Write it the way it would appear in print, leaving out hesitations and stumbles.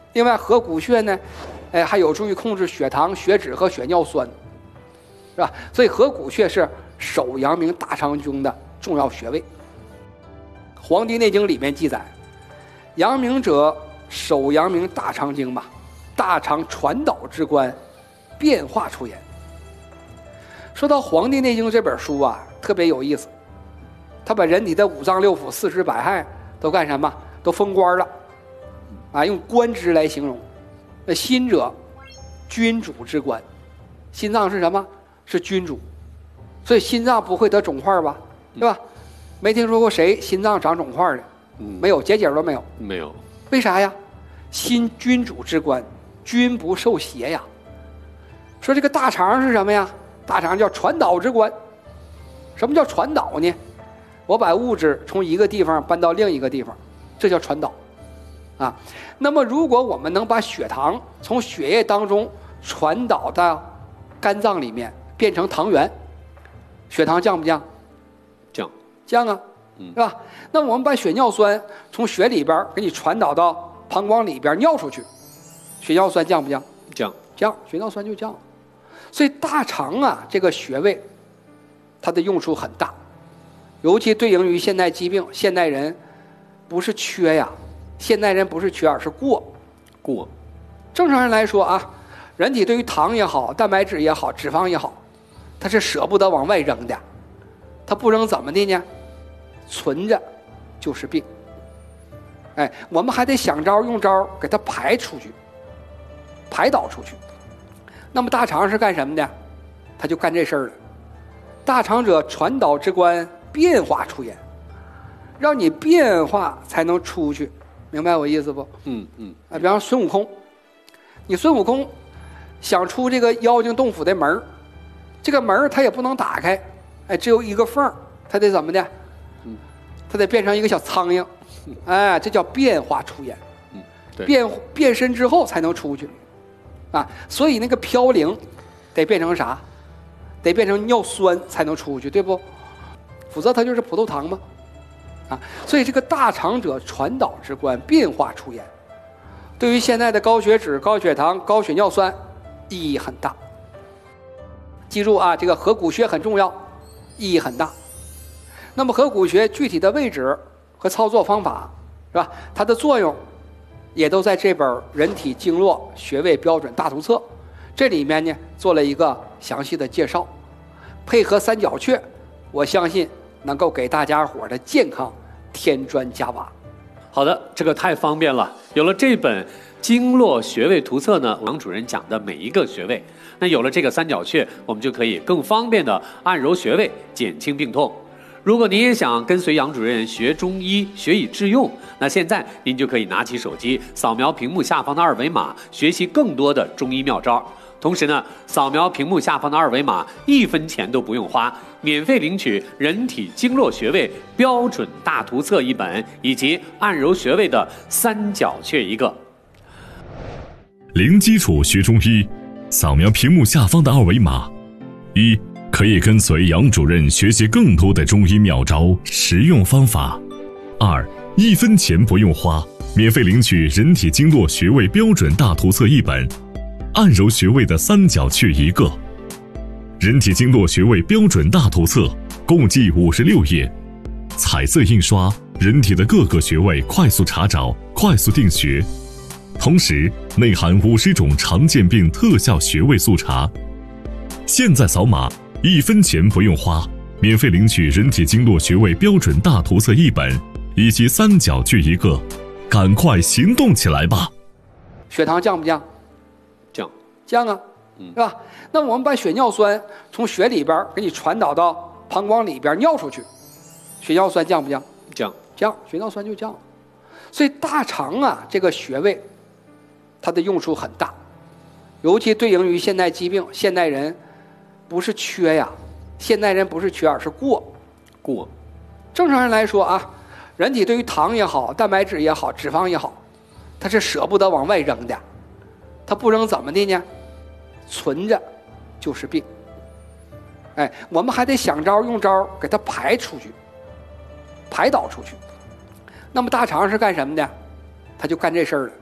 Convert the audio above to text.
另外，合谷穴呢，还有助于控制血糖、血脂和血尿酸，是吧？所以合谷穴是手阳明大肠经的重要穴位。《黄帝内经》里面记载，阳明者，手阳明大肠经嘛，大肠传导之官，变化出焉。说到《黄帝内经》这本书啊，特别有意思，他把人体的五脏六腑、四肢百骸都干什么？都封官了，啊，用官职来形容。那心者，君主之官，心脏是什么？是君主，所以心脏不会得肿块吧？对吧？没听说过谁心脏长肿块的，没有，结节都没有， 没有。 为啥呀？心君主之官，君不受邪呀。说这个大肠是什么呀？大肠叫传导之官。什么叫传导呢？我把物质从一个地方搬到另一个地方，这叫传导啊。那么如果我们能把血糖从血液当中传导到肝脏里面，变成糖原，血糖降不降？降啊，是吧？那我们把血尿酸从血里边给你传导到膀胱里边尿出去，血尿酸降不降？降，血尿酸就降。所以大肠啊这个穴位，它的用处很大，尤其对应于现代疾病。现代人不是缺呀，现代人不是缺，而是过。正常人来说啊，人体对于糖也好、蛋白质也好、脂肪也好，它是舍不得往外扔的，它不扔怎么的呢？存着就是病。我们还得想招用招给它排出去，排导出去。那么大肠是干什么的？它就干这事儿了。大肠者，传导之官，变化出焉，让你变化才能出去，明白我意思不？比方孙悟空，你孙悟空想出这个妖精洞府的门，这个门它也不能打开，只有一个缝，它得怎么的？它得变成一个小苍蝇，这叫变化出焉。变身之后才能出去啊。所以那个飘零得变成啥？得变成尿酸才能出去，对不？否则它就是葡萄糖嘛。所以这个大肠者，传导之官，变化出焉，对于现在的高血脂、高血糖、高血尿酸意义很大。记住啊，这个合谷穴很重要，意义很大。那么合谷穴具体的位置和操作方法，是吧？它的作用也都在这本《人体经络穴位标准大图册》这里面呢做了一个详细的介绍，配合三角穴，我相信能够给大家伙的健康添砖加瓦。 好的，这个太方便了。有了这本经络穴位图册呢，王主任讲的每一个穴位，那有了这个三角穴，我们就可以更方便的按揉穴位，减轻病痛。如果您也想跟随杨主任学中医，学以致用，那现在您就可以拿起手机，扫描屏幕下方的二维码，学习更多的中医妙招。同时呢，扫描屏幕下方的二维码，1分钱都不用花，免费领取《人体经络穴位标准大图册》1本，以及按揉穴位的三角穴1个。 零基础学中医，扫描屏幕下方的二维码。1. 可以跟随杨主任学习更多的中医妙招、实用方法。2. 1分钱不用花，免费领取《人体经络穴位标准大图册》1本，按揉穴位的三角穴1个。人体经络穴位标准大图册共计56页，彩色印刷，人体的各个穴位快速查找，快速定穴。同时内含50种常见病特效穴位速查。现在扫码，1分钱不用花，免费领取《人体经络穴位标准大图册》1本，以及三角穴1个，赶快行动起来吧！ 血糖降不降？降啊，是吧？那我们把血尿酸从血里边给你传导到膀胱里边尿出去，血尿酸降不降？降，血尿酸就降。所以大肠啊这个穴位，它的用处很大，尤其对应于现代疾病。现代人不是缺呀，现代人不是缺，而是过。正常人来说啊，人体对于糖也好、蛋白质也好、脂肪也好，它是舍不得往外扔的，它不扔怎么的呢？存着就是病。我们还得想招用招给它排出去，排导出去。那么大肠是干什么的？它就干这事儿了。